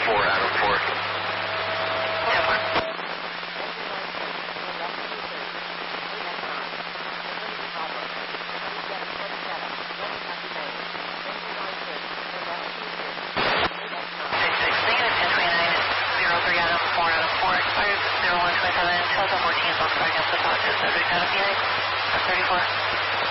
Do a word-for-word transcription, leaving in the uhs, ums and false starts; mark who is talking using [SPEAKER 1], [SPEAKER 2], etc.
[SPEAKER 1] four, Adam four.
[SPEAKER 2] ten four. six six, negative ten twenty-nine, zero three, Adam four, Adam four, expired zero one twenty-seven, Delta fourteen, Volkswagen, Support, subject out of Phoenix, thirty-four.